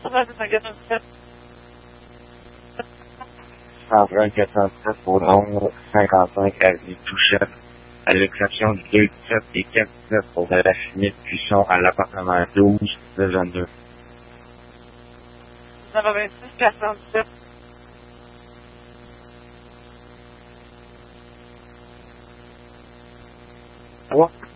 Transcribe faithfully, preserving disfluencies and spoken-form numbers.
cent vingt-quatre cent sept pour nombre cinquante-cinq avenue Touchette, à l'exception du deux sept et quatre sept pour de la chimie de cuisson à l'appartement douze de vingt-deux. quatre-vingt-six quatre cent dix-sept. Trois.